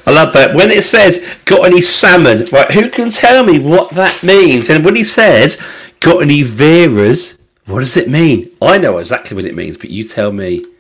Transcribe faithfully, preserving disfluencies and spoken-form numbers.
I love that. When it says, got any salmon, right, who can tell me what that means? And when he says, got any Veras, what does it mean? I know exactly what it means, but you tell me.